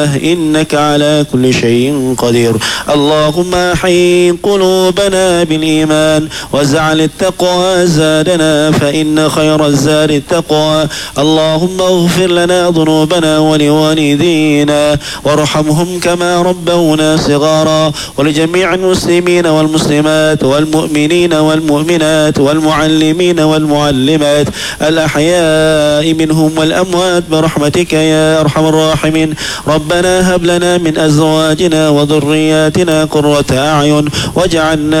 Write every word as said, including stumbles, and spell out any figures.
إنك على كل شيء قدير. اللهم أحيي قلوبنا بالإيمان واجعل التقوى زادنا فإن خير الزاد التقوى. اللهم اغفر لنا ذنوبنا ولوالدينا وارحمهم كما ربونا صغارا، ولجميع المسلمين والمسلمات والمؤمنين والمؤمنات والمعلمين والمعلمات الأحياء منهم والأموات برحمتك يا أرحم الراحمين. ربنا هب لنا من أزواجنا وذرياتنا قرة أعين واجعلنا